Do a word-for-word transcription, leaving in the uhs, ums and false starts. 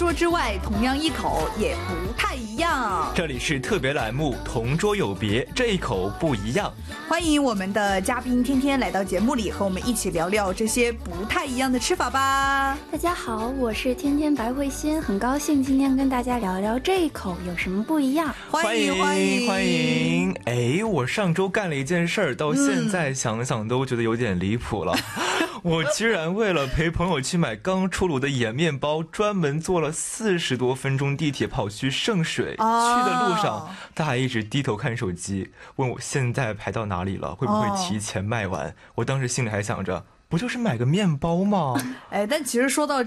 桌之外，同样一口也不太一样。 这里是特别栏目同桌有别，这一口不一样。 欢迎我们的嘉宾天天来到节目里，和我们一起聊聊这些不太一样的吃法吧。 大家好，我是天天白慧欣，很高兴今天跟大家聊聊这一口有什么不一样。 欢迎欢迎欢迎！哎，我上周干了一件事儿，到现在想想都觉得有点离谱了。嗯、我居然为了陪朋友去买刚出炉的盐面包，专门坐了四十多分钟地铁跑去圣水。哦、去的路上，他还一直低头看手机，问我现在排到哪里了，会不会提前卖完？哦、我当时心里还想着，不就是买个面包吗？ 哎，但其实说到